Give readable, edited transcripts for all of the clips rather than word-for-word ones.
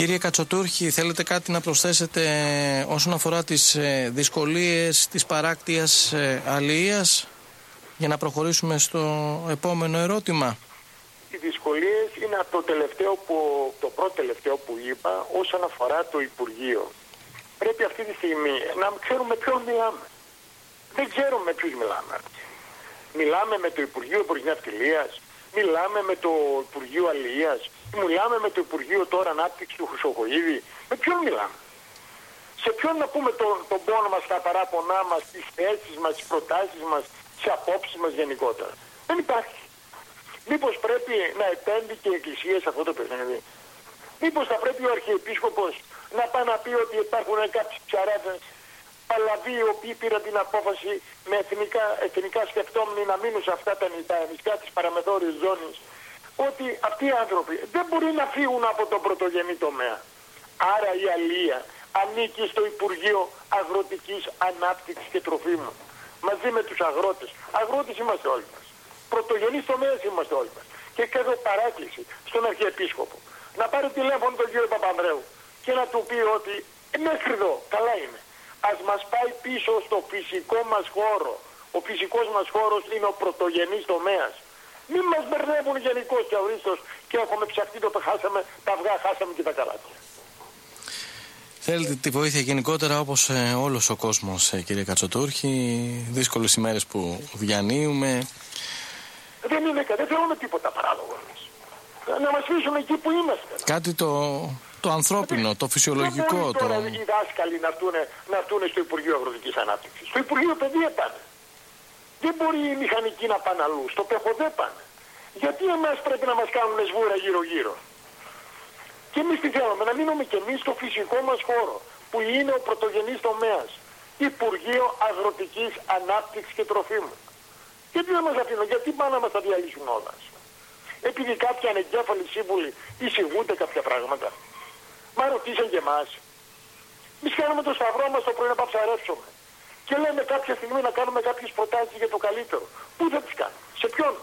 Κύριε Κατσοτούρχη, θέλετε κάτι να προσθέσετε όσον αφορά τις δυσκολίες της παράκτειας αλληλείας για να προχωρήσουμε στο επόμενο ερώτημα? Οι δυσκολίες είναι το πρώτο τελευταίο που είπα όσον αφορά το Υπουργείο. Πρέπει αυτή τη στιγμή να ξέρουμε με ποιον μιλάμε. Δεν ξέρουμε με ποιους μιλάμε. Μιλάμε με το Υπουργείο Ναυτιλίας, μιλάμε με το Υπουργείο Αλληλείας, μιλάμε με το Υπουργείο τώρα Ανάπτυξη του Χρυσοχοΐδη. Με ποιον μιλάμε? Σε ποιον να πούμε τον πόνο μας, τα παράπονά μας, τις θέσεις μας, τις προτάσεις μας, τις απόψεις μας γενικότερα? Δεν υπάρχει. Μήπως πρέπει να επέμβει και η Εκκλησία σε αυτό το παιχνίδι? Μήπως θα πρέπει ο Αρχιεπίσκοπος να πάει να πει ότι υπάρχουν κάποιοι ψαράδες παλαβοί οι οποίοι πήραν την απόφαση με εθνικά σκεπτόμενοι να μείνουν σε αυτά τα νησιά της παραμεθόριης ζώνης, ότι αυτοί οι άνθρωποι δεν μπορεί να φύγουν από τον πρωτογενή τομέα. Άρα η αλληλεία ανήκει στο Υπουργείο Αγροτικής Ανάπτυξης και Τροφίμων μαζί με τους αγρότες. Αγρότες είμαστε όλοι μας. Πρωτογενής τομέας είμαστε όλοι μας. Και κάνω παράκληση στον Αρχιεπίσκοπο να πάρει τηλέφωνο τον κύριο Παπανδρέου και να του πει ότι μέχρι εδώ καλά είναι. Ας μας πάει πίσω στο φυσικό μας χώρο. Ο φυσικός μας χώρος είναι ο πρωτογενής τομέας. Μην μας μπερδεύουν γενικώς και ορίστως και έχουμε ψαχτεί το χάσαμε, τα αυγά χάσαμε και τα καράκια. Θέλετε τη βοήθεια γενικότερα όπως όλος ο κόσμος, κύριε Κατσοτούρχη, δύσκολες ημέρες που διανύουμε. Δεν θέλουμε τίποτα παράλογο εμείς. Να μας αφήσουν εκεί που είμαστε. Κάτι το ανθρώπινο, το φυσιολογικό. Δεν μπορεί τώρα οι δάσκαλοι να έρθουν στο Υπουργείο Αγροτικής Ανάπτυξης. Στο Υπουργείο Παιδεία πάνε. Δεν μπορεί οι μηχανικοί να πάνε αλλού. Στο ΠΕΧΟΔΕ πάνε. Γιατί εμάς πρέπει να μας κάνουν σβούρα γύρω-γύρω? Και εμείς τι θέλουμε? Να μείνουμε και εμείς στο φυσικό μας χώρο, που είναι ο πρωτογενής τομέας. Υπουργείο Αγροτικής Ανάπτυξης και Τροφίμων. Γιατί δεν μας αφήνουν? Γιατί πάνε να μας τα διαλύσουν όλα? Επειδή κάποιοι ανεγκέφαλοι σύμβουλοι εισηγούνται κάποια πράγματα. Μα ρωτήσαν και εμάς. Εμείς κάνουμε το σταυρό μας το πρωί να παψαρεύσουμε. Και λέμε κάποια στιγμή να κάνουμε κάποιες προτάσεις για το καλύτερο. Πού θα τις κάνουμε? Σε ποιον?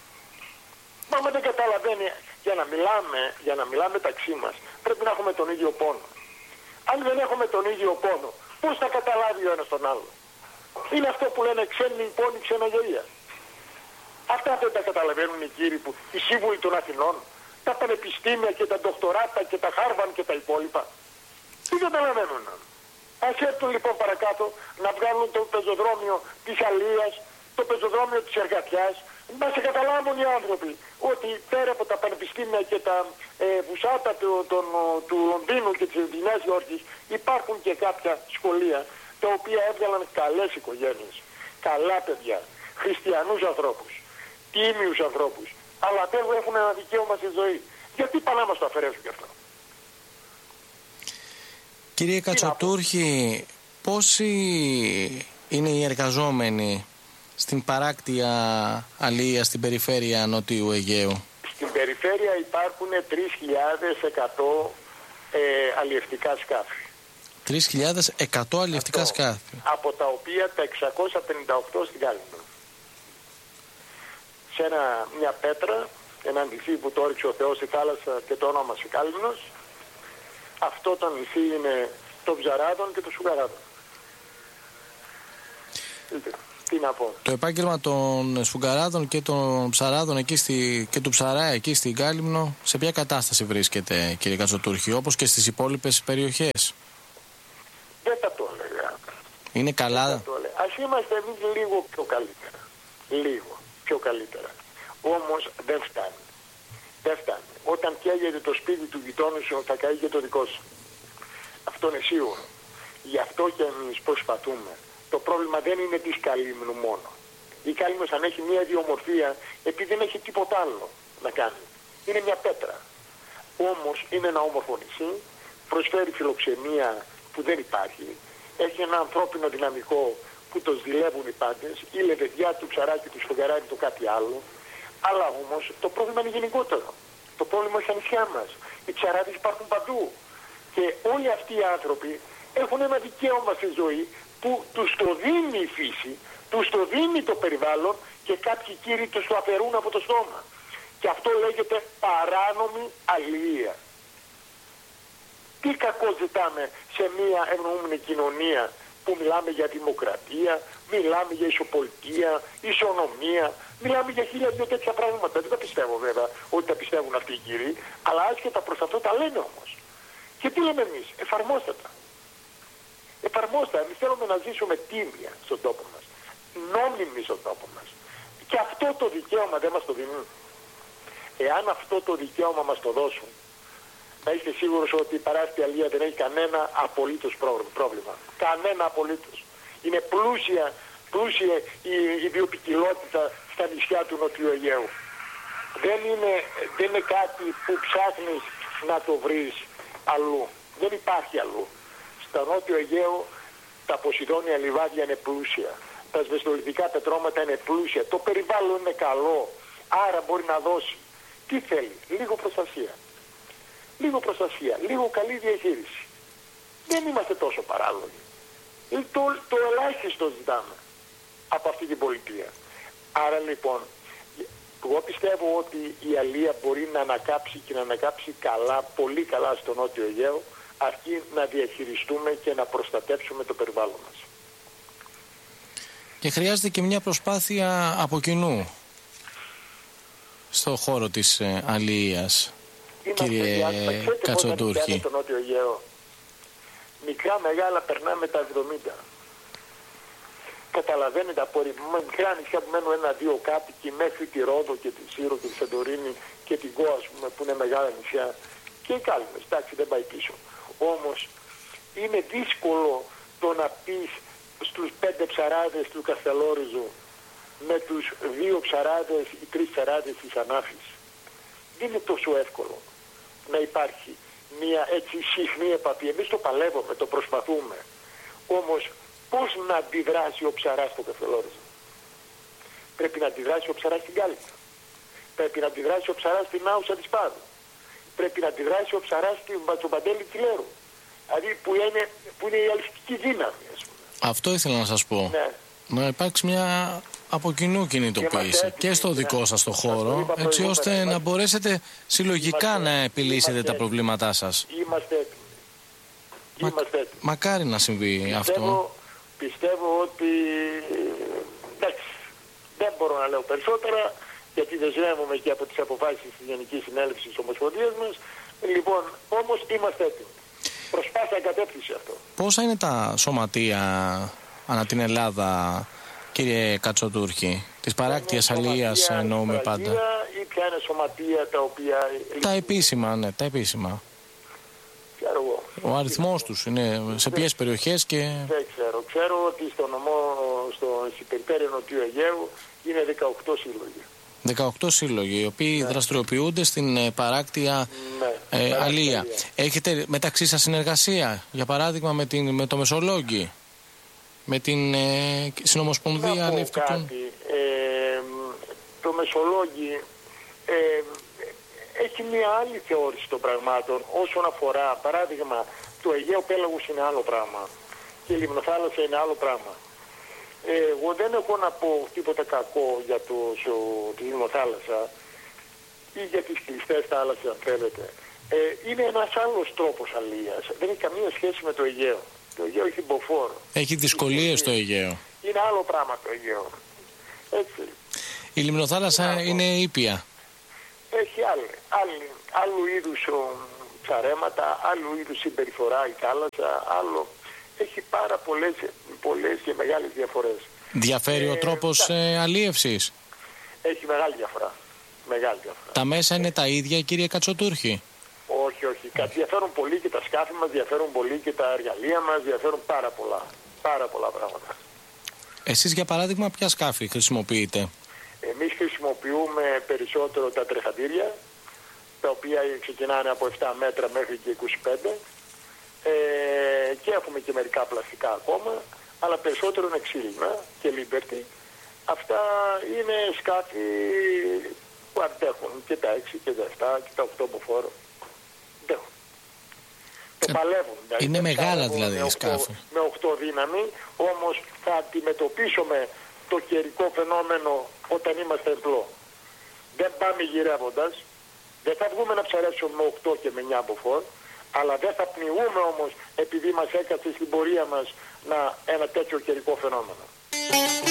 Μα άμα δεν καταλαβαίνει, για να μιλάμε μεταξύ μας, πρέπει να έχουμε τον ίδιο πόνο. Αν δεν έχουμε τον ίδιο πόνο, πώς θα καταλάβει ο ένας τον άλλο? Είναι αυτό που λένε ξένοι πόνοι, ξενογελία. Αυτά δεν τα καταλαβαίνουν οι κύριοι οι σύμβουλοι των Αθηνών, τα πανεπιστήμια και τα ντοκτοράτα και τα Χάρβαν και τα υπόλοιπα. Τι καταλαβαίνουν? Ας έρθουν λοιπόν παρακάτω να βγάλουν το πεζοδρόμιο της Αλίας, το πεζοδρόμιο της Εργατιάς. Να σε καταλάβουν οι άνθρωποι ότι πέρα από τα πανεπιστήμια και τα βουσάτα του Λονδίνου και της Νέας Υόρκης υπάρχουν και κάποια σχολεία τα οποία έβγαλαν καλές οικογένειες, καλά παιδιά, χριστιανούς ανθρώπους, τίμιους ανθρώπους, αλλά δεν έχουν ένα δικαίωμα στη ζωή. Γιατί πάνε να μας το αφαιρέσουν κι αυτό? Κύριε Κατσοτούρχη, πόσοι είναι οι εργαζόμενοι στην παράκτεια αλληλεία στην περιφέρεια Νοτιού Αιγαίου? Στην περιφέρεια υπάρχουν 3.100 αλλιευτικά σκάφη. 3.100 αλλιευτικά σκάφη. Από τα οποία τα 658 στην Κάλυμνο. Σε μια πέτρα, ένα νησί που το όριξε ο Θεός στη θάλασσα και το όνομασε Κάλυμνος. Αυτό το νησί είναι των Ψαράδων και των Σουγαράδων. Τι να πω. Το επάγγελμα των Σφουγγαράδων και των Ψαράδων και του Ψαρά εκεί στην Κάλυμνο, σε ποια κατάσταση βρίσκεται, κύριε Κατσοτούρχη, όπως και στις υπόλοιπες περιοχές? Δεν θα το έλεγα. Είναι καλά? Ας είμαστε εμείς λίγο πιο καλύτερα. Λίγο πιο καλύτερα. Όμως δεν φτάνει. Δεν φτάνει. Όταν καίγεται το σπίτι του γειτόνου σου, θα καεί και το δικό σου. Αυτό είναι σίγουρο. Γι' αυτό και εμείς προσπαθούμε. Το πρόβλημα δεν είναι της Καλύμνου μόνο. Η Καλύμνος αν έχει μια ιδιομορφία επειδή δεν έχει τίποτα άλλο να κάνει. Είναι μια πέτρα. Όμως είναι ένα όμορφο νησί, προσφέρει φιλοξενία που δεν υπάρχει, έχει ένα ανθρώπινο δυναμικό που το ζηλεύουν οι πάντες, η λεβεδιά του Ψαράκη, του Σφουγγαράκη, το κάτι άλλο. Αλλά όμως το πρόβλημα είναι γενικότερο. Το πρόβλημα είναι στα νησιά μας. Οι ψαράδες υπάρχουν παντού. Και όλοι αυτοί οι άνθρωποι έχουν ένα δικαίωμα στη ζωή που τους το δίνει η φύση, τους το δίνει το περιβάλλον και κάποιοι κύριοι τους το αφαιρούν από το στόμα. Και αυτό λέγεται παράνομη αλληλεία. Τι κακό ζητάμε σε μια ευνοούμενη κοινωνία που μιλάμε για δημοκρατία, μιλάμε για ισοπολιτεία, ισονομία, μιλάμε για 1002 τέτοια πράγματα. Δεν τα πιστεύω βέβαια ότι τα πιστεύουν αυτοί οι κύριοι, αλλά άσχετα προς αυτό τα λένε όμως. Και τι λέμε εμείς, εφαρμόστε τα. Εφαρμόστε, εμείς θέλουμε να ζήσουμε τίμια στον τόπο μας, νόμιμοι στον τόπο μας. Και αυτό το δικαίωμα δεν μας το δίνουν. Εάν αυτό το δικαίωμα μας το δώσουν, να είστε σίγουρος ότι η παράκτια αλία δεν έχει κανένα απολύτως πρόβλημα. Κανένα απολύτως. Είναι πλούσια η βιοποικιλότητα στα νησιά του Νοτιού Αιγαίου. Δεν είναι κάτι που ψάχνεις να το βρεις αλλού. Δεν υπάρχει αλλού. Στα Νότιο Αιγαίο τα Ποσειδόνια λιβάδια είναι πλούσια. Τα σβεστολιθικά πετρώματα είναι πλούσια. Το περιβάλλον είναι καλό. Άρα μπορεί να δώσει. Τι θέλει? Λίγο προστασία. Λίγο προστασία. Λίγο καλή διαχείριση. Δεν είμαστε τόσο παράλογοι. Το ελάχιστο ζητάμε από αυτή την πολιτεία. Άρα λοιπόν, εγώ πιστεύω ότι η αλία μπορεί να ανακάψει και να ανακάψει καλά, πολύ καλά στο Νότιο Αιγαίο, αρκεί να διαχειριστούμε και να προστατεύσουμε το περιβάλλον μας. Και χρειάζεται και μια προσπάθεια από κοινού στο χώρο της αλίας, κύριε Κατσοτούρχη. Στο Νότιο Αιγαίο, μικρά μεγάλα περνάμε τα 70. Καταλαβαίνετε, από μικρά νησιά που μένουν ένα-δύο κάτοικοι μέχρι τη Ρόδο και τη Σύρο και τη Σαντορίνη και την Κό, που είναι μεγάλα νησιά, και οι Κάλυμνες, εντάξει, δεν πάει πίσω. Όμως είναι δύσκολο το να πεις στους 5 ψαράδες του Καστελόριζου με τους 2 ψαράδες ή 3 ψαράδες της Ανάφης. Δεν είναι τόσο εύκολο να υπάρχει μια έτσι συχνή επαφή. Εμείς το παλεύουμε, το προσπαθούμε. Όμως πώς να αντιδράσει ο ψαράς στο Καστελόριζο? Πρέπει να αντιδράσει ο ψαράς στην Κάλυμνα. Πρέπει να αντιδράσει ο ψαράς στην Άουσα της Πάδου. Πρέπει να αντιδράσει ο ψαράς στην Μπατσοπαντέλη Τηλέρου. Δηλαδή που είναι η αληθική δύναμη, ας πούμε. Αυτό ήθελα να σας πω. Ναι. Να υπάρξει μια από κοινού κινητοποίηση και στο δικό σας το χώρο, έτσι ώστε να μπορέσετε συλλογικά να επιλύσετε τα προβλήματά σας. Είμαστε έτοιμοι. Μακάρι να συμβεί αυτό. Πιστεύω ότι εντάξει, δεν μπορώ να λέω περισσότερα, γιατί δεσμεύομαι και από τις αποφάσεις της Γενικής Συνέλευσης της Ομοσπονδίας μας. Λοιπόν, όμως είμαστε έτοιμοι. Προσπάθεια κατεύθυνση αυτό. Πόσα είναι τα σωματεία ανά την Ελλάδα, κύριε Κατσοτούρχη, της παράκτειας αλίας εννοούμε πάντα? Ή ποια είναι σωματεία τα οποία... Τα επίσημα, ναι, τα επίσημα. Ο αριθμός τους είναι σε ποιες περιοχές και... Δεν ξέρω. Ξέρω ότι στο νομό, στην περιφέρεια Νοτιού Αιγαίου είναι 18 σύλλογοι. 18 σύλλογοι, οι οποίοι δραστηριοποιούνται στην παράκτεια αλία. Έχετε μεταξύ σας συνεργασία, για παράδειγμα με το Μεσολόγγι, με την Συνομοσπονδία Αλλιευτικών? Το Μεσολόγγι έχει μια άλλη θεώρηση των πραγμάτων όσον αφορά, παράδειγμα, το Αιγαίο Πέλαγος είναι άλλο πράγμα και η Λιμνοθάλασσα είναι άλλο πράγμα. Εγώ δεν έχω να πω τίποτα κακό για τη Λιμνοθάλασσα ή για τις κλειστές θάλασσες, αν θέλετε. Είναι ένας άλλος τρόπος αλίας. Δεν έχει καμία σχέση με το Αιγαίο. Το Αιγαίο έχει μποφόρ. Έχει δυσκολίες στο Αιγαίο. Είναι άλλο πράγμα το Αιγαίο. Έτσι. Η Λιμνοθάλασσα είναι ήπια. Έχει άλλου είδους ψαρέματα, άλλου είδους συμπεριφορά η θάλασσα, άλλο. Έχει πάρα πολλές και μεγάλες διαφορές. Διαφέρει ο τρόπος αλίευσης? Έχει μεγάλη διαφορά. Τα μέσα είναι τα ίδια, κύριε Κατσοτούρχη? Όχι. Διαφέρουν πολύ και τα σκάφη μας, διαφέρουν πολύ και τα εργαλεία μας, διαφέρουν πάρα πολλά πράγματα. Εσείς για παράδειγμα ποια σκάφη χρησιμοποιείτε? Εμείς χρησιμοποιούμε περισσότερο τα τρεχαντήρια, τα οποία ξεκινάνε από 7 μέτρα μέχρι και 25 και έχουμε και μερικά πλαστικά ακόμα, αλλά περισσότερο είναι ξύλινα και Liberty. Αυτά είναι σκάφη που αντέχουν και τα 6 και τα 7 και τα 8 μποφόρ. Αντέχουν. Το παλεύουν. Δηλαδή, είναι μεγάλα δηλαδή οι σκάφη. Με 8 δύναμη, όμως θα αντιμετωπίσουμε το καιρικό φαινόμενο όταν είμαστε εμπλό. Δεν πάμε γυρεύοντας, δεν θα βγούμε να ψαρέψουμε με 8 και με 9 μποφόρ, Αλλά δεν θα πνιγούμε όμως επειδή μας έκατσε στην πορεία μας ένα τέτοιο καιρικό φαινόμενο.